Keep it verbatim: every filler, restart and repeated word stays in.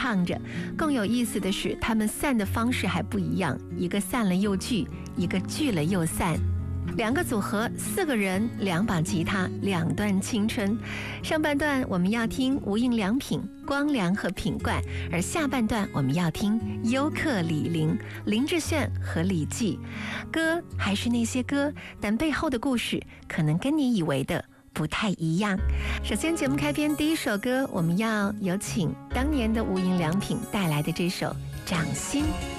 唱着。更有意思的是，他们散的方式还不一样，一个散了又聚，一个聚了又散。两个组合，四个人，两把吉他，两段青春。上半段我们要听无印良品、光良和品冠，而下半段我们要听优客李林、林志炫和李记。歌还是那些歌，但背后的故事可能跟你以为的不太一样。首先，节目开篇第一首歌，我们要有请当年的无印良品带来的这首《掌心》。